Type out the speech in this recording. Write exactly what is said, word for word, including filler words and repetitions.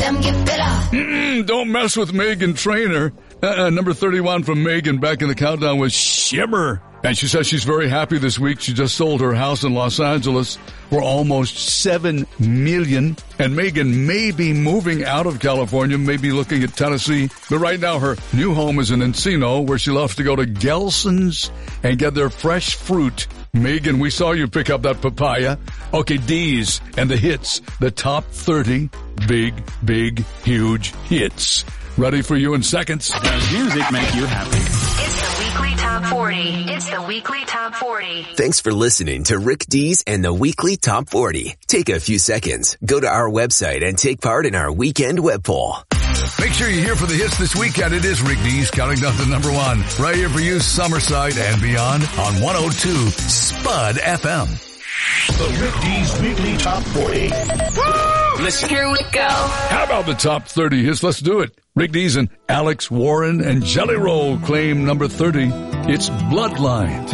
them get better. Mm-mm, don't mess with Meghan Trainor. Uh, number thirty-one from Meghan back in the countdown was Shimmer. And she says she's very happy this week. She just sold her house in Los Angeles for almost seven million dollars. And Meghan may be moving out of California, maybe looking at Tennessee. But right now her new home is in Encino, where she loves to go to Gelson's and get their fresh fruit. Meghan, we saw you pick up that papaya. Okay, D's and the hits, the top thirty big, big, huge hits. Ready for you in seconds. Does music make you happy? It's the Weekly Top forty. It's the Weekly Top forty. Thanks for listening to Rick D's and the Weekly Top forty. Take a few seconds, go to our website and take part in our weekend web poll. Make sure you're here for the hits this weekend. It is Rick D's counting down to number one. Right here for you, Summerside and beyond on one oh two Spud F M. The Rick D's Weekly Top forty. Woo! Listen. Here we go. How about the top thirty hits? Let's do it. Rick D's and Alex Warren and Jelly Roll claim number thirty. It's Bloodline.